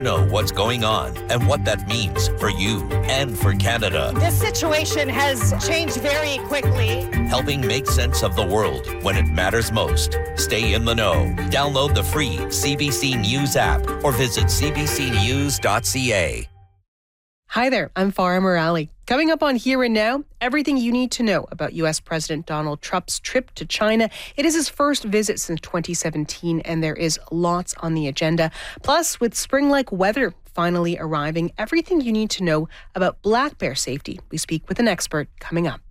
Know what's going on and what that means for you and for Canada. This situation has changed very quickly. Helping make sense of the world when it matters most. Stay in the know. Download the free CBC News app or visit cbcnews.ca. Hi there, I'm Farah Morali. Coming up on Here and Now, everything you need to know about U.S. President Donald Trump's trip to China. It is his first visit since 2017, and there is lots on the agenda. Plus, with spring-like weather finally arriving, everything you need to know about black bear safety. We speak with an expert coming up.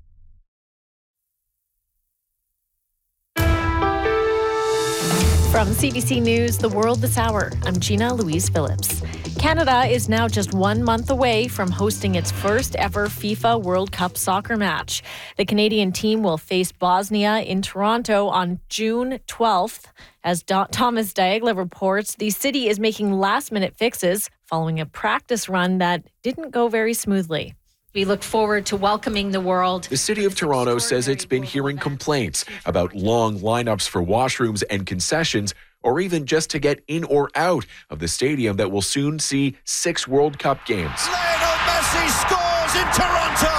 From CBC News, The World This Hour, I'm Gina Louise Phillips. Canada is now just 1 month away from hosting its first ever FIFA World Cup soccer match. The Canadian team will face Bosnia in Toronto on June 12th. As Thomas Diagla reports, the city is making last-minute fixes following a practice run that didn't go very smoothly. We look forward to welcoming the world. The City of Toronto says it's been hearing complaints about long lineups for washrooms and concessions, or even just to get in or out of the stadium that will soon see 6 World Cup games. Lionel Messi scores in Toronto!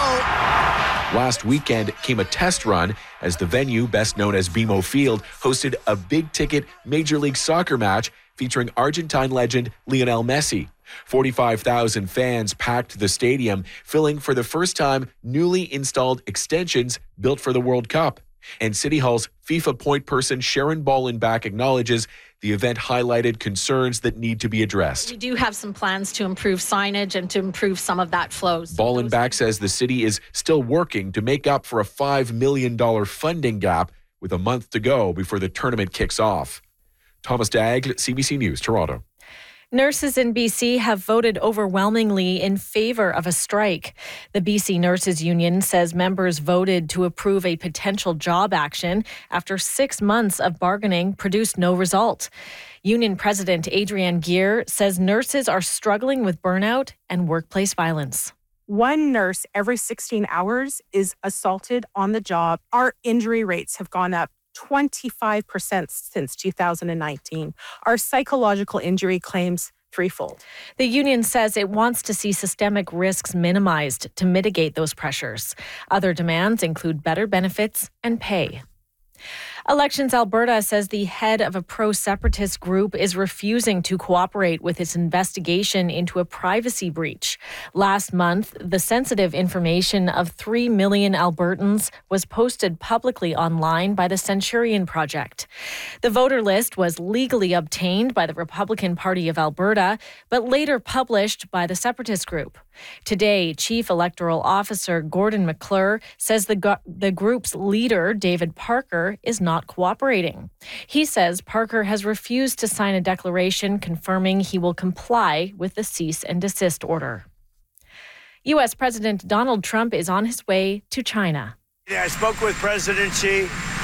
Last weekend came a test run as the venue, best known as BMO Field, hosted a big-ticket Major League Soccer match featuring Argentine legend Lionel Messi. 45,000 fans packed the stadium, filling for the first time newly installed extensions built for the World Cup. And City Hall's FIFA point person Sharon Ballenbach acknowledges the event highlighted concerns that need to be addressed. We do have some plans to improve signage and to improve some of that flows. Ballenbach says the city is still working to make up for a $5 million funding gap with a month to go before the tournament kicks off. Thomas Diagla, CBC News, Toronto. Nurses in BC have voted overwhelmingly in favor of a strike. The BC Nurses Union says members voted to approve a potential job action after 6 months of bargaining produced no result. Union President Adrienne Gear says nurses are struggling with burnout and workplace violence. One nurse every 16 hours is assaulted on the job. Our injury rates have gone up 25% since 2019. Our psychological injury claims threefold. The union says it wants to see systemic risks minimized to mitigate those pressures. Other demands include better benefits and pay. Elections Alberta says the head of a pro-separatist group is refusing to cooperate with its investigation into a privacy breach. Last month, the sensitive information of 3 million Albertans was posted publicly online by the Centurion Project. The voter list was legally obtained by the Republican Party of Alberta, but later published by the separatist group. Today, Chief Electoral Officer Gordon McClure says the group's leader, David Parker, is not cooperating. He says Parker has refused to sign a declaration confirming he will comply with the cease and desist order. U.S. President Donald Trump is on his way to China. Yeah, I spoke with President Xi.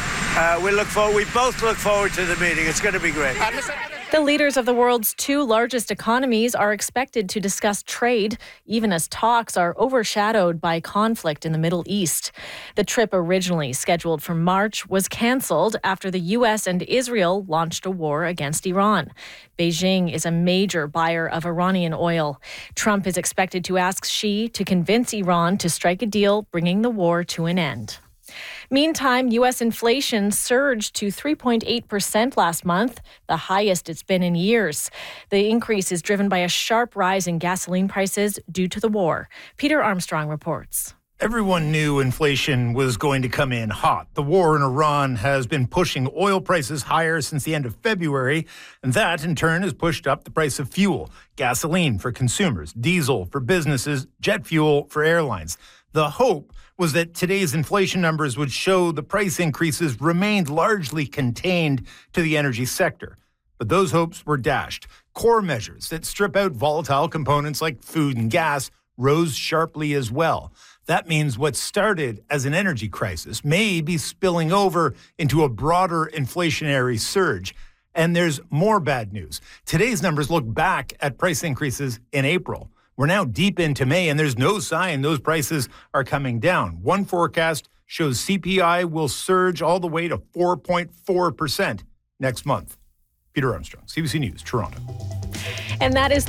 We both look forward to the meeting. It's going to be great. The leaders of the world's 2 largest economies are expected to discuss trade, even as talks are overshadowed by conflict in the Middle East. The trip, originally scheduled for March, was canceled after the U.S. and Israel launched a war against Iran. Beijing is a major buyer of Iranian oil. Trump is expected to ask Xi to convince Iran to strike a deal, bringing the war to an end. Meantime, U.S. inflation surged to 3.8% last month, the highest it's been in years. The increase is driven by a sharp rise in gasoline prices due to the war. Peter Armstrong reports. Everyone knew inflation was going to come in hot. The war in Iran has been pushing oil prices higher since the end of February, and that in turn has pushed up the price of fuel, gasoline for consumers, diesel for businesses, jet fuel for airlines. The hope was that today's inflation numbers would show the price increases remained largely contained to the energy sector. But those hopes were dashed. Core measures that strip out volatile components like food and gas rose sharply as well. That means what started as an energy crisis may be spilling over into a broader inflationary surge. And there's more bad news. Today's numbers look back at price increases in April. We're now deep into May, and there's no sign those prices are coming down. One forecast shows CPI will surge all the way to 4.4% next month. Peter Armstrong, CBC News, Toronto. And that is